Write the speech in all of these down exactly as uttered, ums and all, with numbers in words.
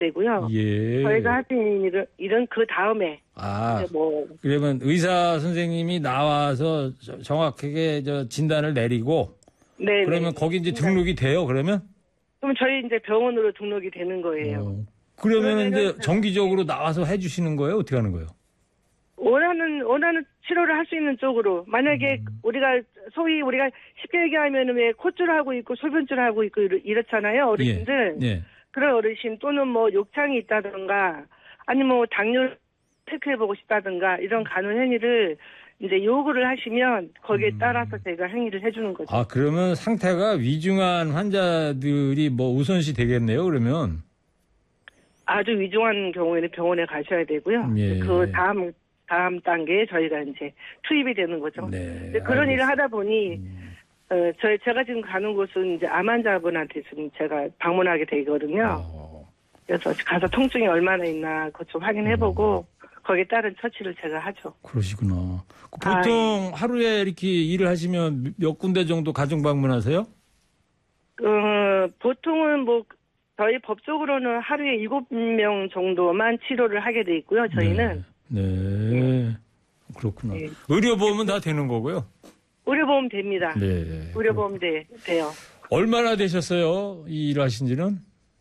되고요. 예. 저희가 할 수 있는 일은, 일은 그 다음에. 아, 뭐. 그러면 의사 선생님이 나와서 정확하게 저 진단을 내리고. 네. 그러면 거기 이제 등록이 돼요, 그러면? 그럼 저희 이제 병원으로 등록이 되는 거예요. 어. 그러면 이제 정기적으로 나와서 해주시는 거예요? 어떻게 하는 거예요? 원하는, 원하는 치료를 할 수 있는 쪽으로. 만약에 음. 우리가, 소위 우리가 쉽게 얘기하면 왜 콧줄 하고 있고 소변줄 하고 있고 이렇, 이렇잖아요, 어르신들. 예. 예. 그런 어르신 또는 뭐 욕창이 있다든가 아니면 뭐 당뇨 체크해보고 싶다든가 이런 간호 행위를 이제 요구를 하시면 거기에 음. 따라서 제가 행위를 해주는 거죠. 아, 그러면 상태가 위중한 환자들이 뭐 우선시 되겠네요, 그러면? 아주 위중한 경우에는 병원에 가셔야 되고요. 예. 그 다음, 다음 단계에 저희가 이제 투입이 되는 거죠. 네. 그런 일을 하다 보니, 음. 어, 저희, 제가 지금 가는 곳은 이제 암 환자분한테 지금 제가 방문하게 되거든요. 어. 그래서 가서 통증이 얼마나 있나 그것 좀 확인해보고, 음. 거기에 따른 처치를 제가 하죠. 그러시구나. 보통 아, 하루에 이렇게 일을 하시면 몇 군데 정도 가정 방문하세요? 어, 보통은 뭐, 저희 법적으로는 하루에 일곱 명 정도만 치료를 하게 돼 있고요, 저희는. 네. 네. 네. 그렇구나. 네. 의료보험은 다 되는 거고요? 의료보험 됩니다. 네. 의료보험 돼, 돼요. 얼마나 되셨어요? 이 일 하신 지는?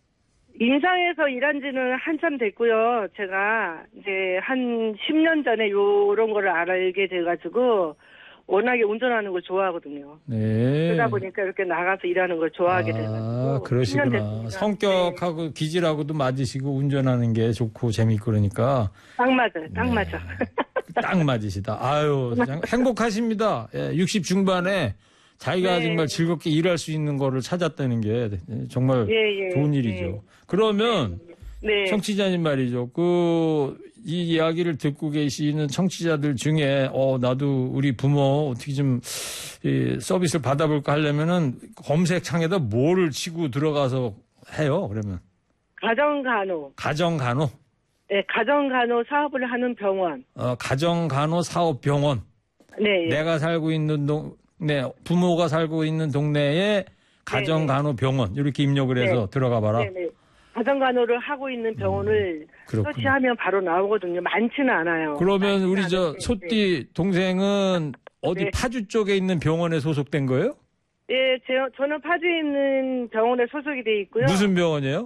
임상에서 일한 지는 한참 됐고요. 제가 이제 한 십 년 전에 요런 거를 알게 돼가지고 워낙에 운전하는 걸 좋아하거든요. 네. 그러다 보니까 이렇게 나가서 일하는 걸 좋아하게 돼가지고. 아, 그러시구나. 성격하고 네. 기질하고도 맞으시고 운전하는 게 좋고 재밌고 그러니까. 딱 맞아요. 딱 네. 맞아. 딱 맞으시다. 아유, 행복하십니다. 예, 육십 중반에 자기가 네. 정말 즐겁게 일할 수 있는 거를 찾았다는 게 정말 예, 예, 좋은 일이죠. 예. 그러면 네. 청취자님 말이죠. 그, 이 이야기를 듣고 계시는 청취자들 중에 어 나도 우리 부모 어떻게 좀 이, 서비스를 받아볼까 하려면은 검색창에다 뭐를 치고 들어가서 해요. 그러면 가정간호. 가정간호. 네, 가정간호 사업을 하는 병원. 어, 가정간호 사업병원. 네. 내가 살고 있는 동, 네, 부모가 살고 있는 동네에 가정간호병원 이렇게 입력을 해서 네. 들어가 봐라. 네, 네. 가정간호를 하고 있는 병원을 음, 서치하면 바로 나오거든요. 많지는 않아요. 그러면 우리 저 소띠 동생은 어디 네. 파주 쪽에 있는 병원에 소속된 거예요? 예, 제, 저는 파주에 있는 병원에 소속이 돼 있고요. 무슨 병원이에요?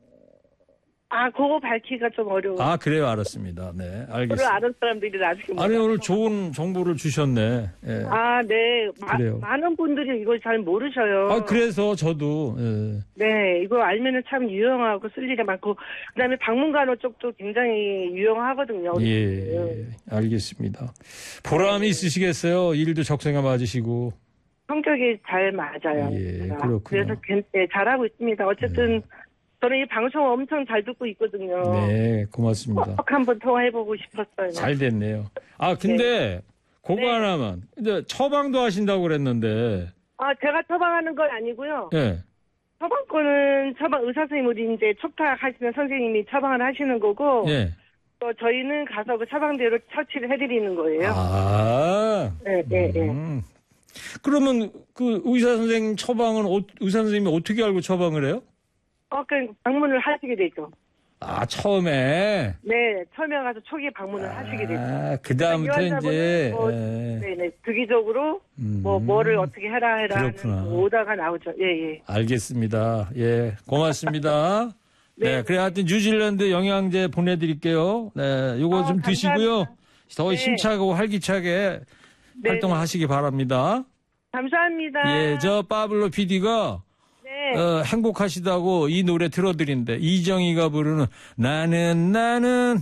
아, 그거 밝히기가 좀 어려워요. 아, 그래요. 알았습니다. 네, 알겠습니다. 그걸 아는 사람들이 나중에. 아니, 오늘 좋은 정보를 주셨네. 예. 아, 네. 마, 그래요. 많은 분들이 이걸 잘 모르셔요. 아, 그래서 저도. 예. 네, 이거 알면은 참 유용하고 쓸 일이 많고, 그 다음에 방문간호 쪽도 굉장히 유용하거든요. 예, 예, 알겠습니다. 보람이 있으시겠어요? 일도 적성에 맞으시고. 성격이 잘 맞아요. 예, 그렇군요. 그래서 네, 잘하고 있습니다. 어쨌든. 네. 저는 이 방송 엄청 잘 듣고 있거든요. 네, 고맙습니다. 꼭 한번 통화해보고 싶었어요. 잘 됐네요. 아, 근데 네. 그거 네. 하나만. 근데 처방도 하신다고 그랬는데. 아, 제가 처방하는 건 아니고요. 네. 처방 거는 처방 의사 선생님 우리 이제 촉탁 하시는 선생님이 처방을 하시는 거고. 네. 또 저희는 가서 그 처방대로 처치를 해드리는 거예요. 아. 네, 네, 네. 음. 그러면 그 의사 선생님 처방은 어, 의사 선생님이 어떻게 알고 처방을 해요? 어, 그 방문을 하시게 되죠. 아, 처음에? 네, 처음에 가서 초기 방문을 아, 하시게 되죠. 아, 그-다음부터 이제. 뭐, 네네, 주기적으로 음, 뭐, 뭐를 어떻게 해라 해라 그렇구나. 하는 오다가 나오죠. 예, 예. 알겠습니다. 예, 고맙습니다. 네, 네, 그래, 하여튼 뉴질랜드 영양제 보내드릴게요. 네, 요거 어, 좀 감사합니다. 드시고요. 더 네. 힘차고 활기차게 네. 활동을 하시기 바랍니다. 감사합니다. 예, 저 파블로 피디가 어, 행복하시다고 이 노래 틀어드린대. 이정희가 부르는 나는 나는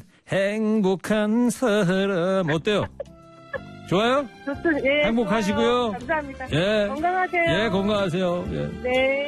행복한 사람. 어때요? 좋아요? 좋습니다. 예, 행복하시고요. 좋아요. 감사합니다. 예. 건강하세요. 예, 건강하세요. 예. 네.